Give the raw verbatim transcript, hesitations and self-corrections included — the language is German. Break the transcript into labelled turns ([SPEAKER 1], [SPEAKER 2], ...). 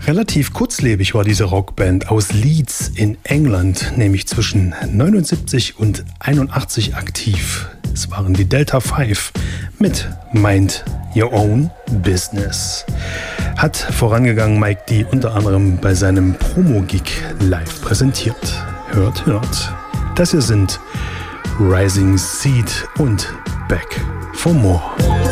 [SPEAKER 1] Relativ kurzlebig war diese Rockband aus Leeds in England, nämlich zwischen neunundsiebzig und einundachtzig aktiv. Es waren die Delta Five mit Mind Your Own Business. Hat vorangegangen Mike D. unter anderem bei seinem Promo-Gig live präsentiert. Hört, hört. Das hier sind Rising Seed und Back for More.